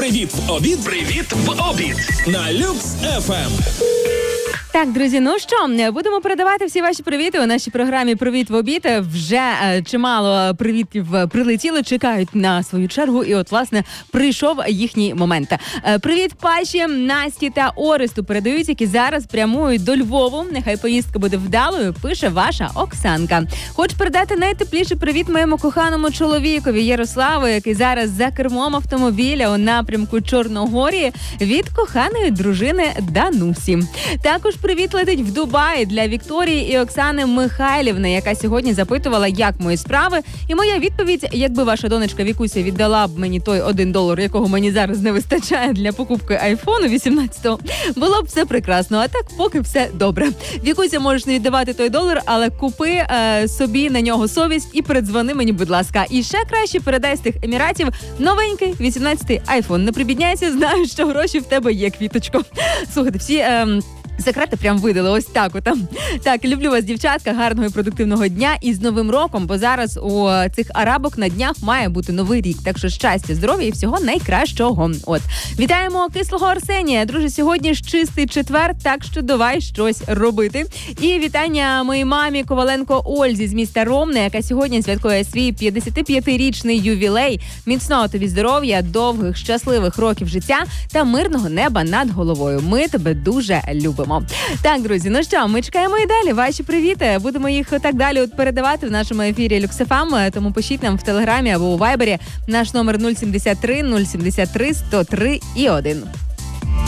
Привіт в обід. Привіт в обід. На Люкс ФМ. Так, друзі, ну що, будемо передавати всі ваші привіти у нашій програмі «Привіт в обід». Вже чимало привітів прилетіли, чекають на свою чергу, і от, власне, прийшов їхній момент. Привіт Паші, Насті та Оресту передають, які зараз прямують до Львову. Нехай поїздка буде вдалою, пише ваша Оксанка. Хочу передати найтепліший привіт моєму коханому чоловікові Ярославу, який зараз за кермом автомобіля у напрямку Чорногорії від коханої дружини Данусі. Також привіт летить в Дубаї для Вікторії і Оксани Михайлівни, яка сьогодні запитувала, як мої справи. І моя відповідь: якби ваша донечка Вікуся віддала б мені той $1, якого мені зараз не вистачає для покупки айфону 18-го, було б все прекрасно. А так поки все добре. Вікуся, можеш не віддавати той $1, але купи собі на нього совість і передзвони мені, будь ласка. І ще краще передай з тих Еміратів новенький 18-й айфон. Не прибідняйся, знаю, що гроші в тебе є, квіточко. Слухайте, всі... секрети прям видали, ось так от. Так, люблю вас, дівчатка, гарного і продуктивного дня і з Новим роком, бо зараз у цих арабок на днях має бути новий рік, так що щастя, здоров'я і всього найкращого. От. Вітаємо кислого Арсенія. Друже, сьогодні ж чистий четвер, так що давай щось робити. І вітання моїй мамі Коваленко Ользі з міста Ромне, яка сьогодні святкує свій 55-річний ювілей. Міцного тобі здоров'я, довгих, щасливих років життя та мирного неба над головою. Ми тебе дуже любимо. Так, друзі, ну що, ми чекаємо і далі ваші привіти. Будемо їх так далі передавати в нашому ефірі Люкс ФМ, тому пишіть нам в Телеграмі або у Вайбері. Наш номер 073 073 103 і 1.